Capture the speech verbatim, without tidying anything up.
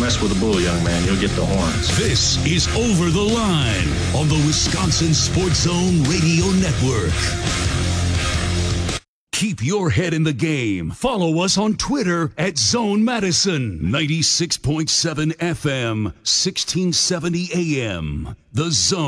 mess with the bull, young man. You'll get the horns. This is Over the Line on the Wisconsin Sports Zone Radio Network. Keep your head in the game. Follow us on Twitter at Zone Madison. ninety-six point seven F M, sixteen seventy A M. The Zone.